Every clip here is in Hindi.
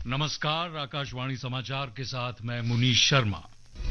नमस्कार, आकाशवाणी समाचार के साथ मैं मुनीश शर्मा।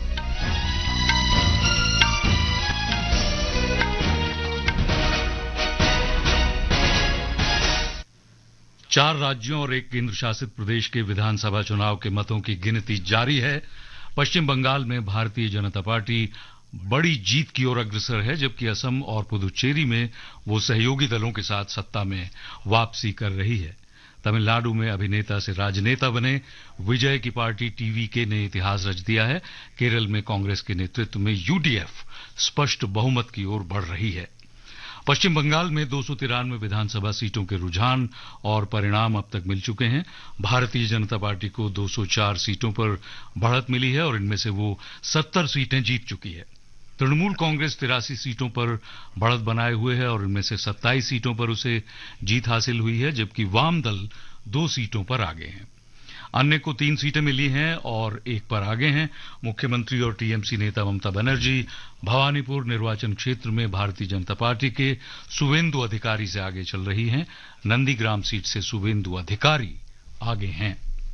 चार राज्यों और एक केंद्र शासित प्रदेश के विधानसभा चुनाव के मतों की गिनती जारी है। पश्चिम बंगाल में भारतीय जनता पार्टी बड़ी जीत की ओर अग्रसर है, जबकि असम और पुदुचेरी में वो सहयोगी दलों के साथ सत्ता में वापसी कर रही है। तमिलनाडु में अभिनेता से राजनेता बने विजय की पार्टी टीवीके ने इतिहास रच दिया है। केरल में कांग्रेस के नेतृत्व में यूडीएफ स्पष्ट बहुमत की ओर बढ़ रही है। पश्चिम बंगाल में 293 विधानसभा सीटों के रुझान और परिणाम अब तक मिल चुके हैं। भारतीय जनता पार्टी को 204 सीटों पर बढ़त मिली है और इनमें से वो 70 सीटें जीत चुकी है। तृणमूल कांग्रेस 83 सीटों पर बढ़त बनाए हुए है और इनमें से 27 सीटों पर उसे जीत हासिल हुई है, जबकि वाम दल 2 सीटों पर आगे हैं। अन्य को 3 सीटें मिली हैं और 1 पर आगे हैं। मुख्यमंत्री और टीएमसी नेता ममता बनर्जी भवानीपुर निर्वाचन क्षेत्र में भारतीय जनता पार्टी के शुवेंदु अधिकारी से आगे चल रही हैं। नंदीग्राम सीट से शुवेंदु अधिकारी आगे हैं।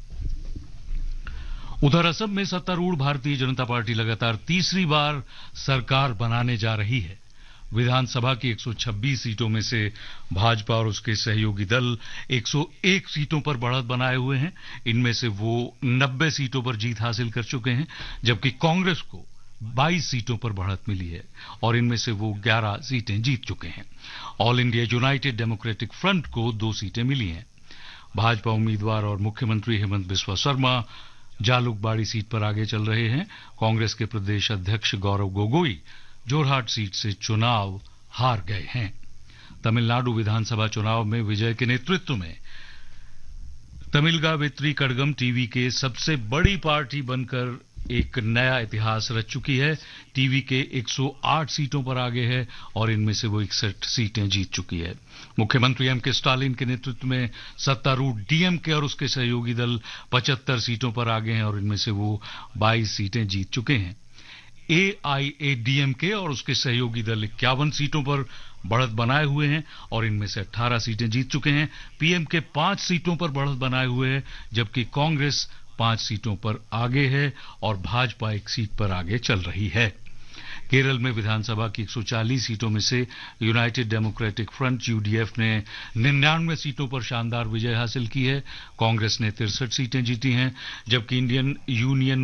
उधर असम में सत्तारूढ़ भारतीय जनता पार्टी लगातार तीसरी बार सरकार बनाने जा रही है। विधानसभा की 126 सीटों में से भाजपा और उसके सहयोगी दल 101 सीटों पर बढ़त बनाए हुए हैं। इनमें से वो 90 सीटों पर जीत हासिल कर चुके हैं, जबकि कांग्रेस को 22 सीटों पर बढ़त मिली है और इनमें से वो 11 सीटें जीत चुके हैं। All India United democratic front को 2 सीटें मिली हैं। भाजपा उम्मीदवार और मुख्यमंत्री हेमंत बिस्वा शर्मा जालुकबाड़ी सीट पर आगे चल रहे हैं। कांग्रेस के प्रदेश अध्यक्ष गौरव गोगोई जोरहाट सीट से चुनाव हार गए हैं। तमिलनाडु विधानसभा चुनाव में विजय के नेतृत्व में तमिलगावेत्री कड़गम टीवीके सबसे बड़ी पार्टी बनकर एक नया इतिहास रच चुकी है। टीवीके 108 सीटों पर आगे है और इनमें से वो 61 सीटें जीत चुकी है। मुख्यमंत्री एम के स्टालिन के नेतृत्व में सत्तारूढ़ डीएमके और उसके सहयोगी दल 75 सीटों पर आगे हैं और इनमें से वो 22 सीटें जीत चुके हैं। एआईएडीएमके और उसके सहयोगी दल 51 सीटों पर बढ़त बनाए हुए हैं और इनमें से 18 सीटें जीत चुके हैं। पीएमके 5 सीटों पर बढ़त बनाए हुए है, जबकि कांग्रेस 5 सीटों पर आगे है और भाजपा 1 सीट पर आगे चल रही है। केरल में विधानसभा की 140 सीटों में से यूनाइटेड डेमोक्रेटिक फ्रंट यूडीएफ ने 99 सीटों पर शानदार विजय हासिल की है। कांग्रेस ने 63 सीटें जीती हैं, जबकि इंडियन यूनियन